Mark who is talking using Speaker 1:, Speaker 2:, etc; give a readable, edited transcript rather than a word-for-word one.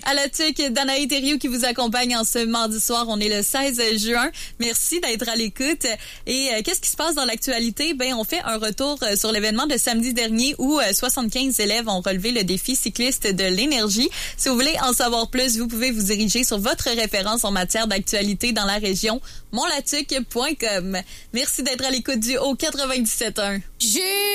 Speaker 1: À la TUC, Danaï Thériault qui vous accompagne en ce mardi soir. On est le 16 juin. Merci d'être à l'écoute. Et qu'est-ce qui se passe dans l'actualité? Ben, on fait un retour sur l'événement de samedi dernier où 75 élèves ont relevé le défi cycliste de l'énergie. Si vous voulez en savoir plus, vous pouvez vous diriger sur votre référence en matière d'actualité dans la région, monlatuc.com. Merci d'être à l'écoute du Haut 97.1.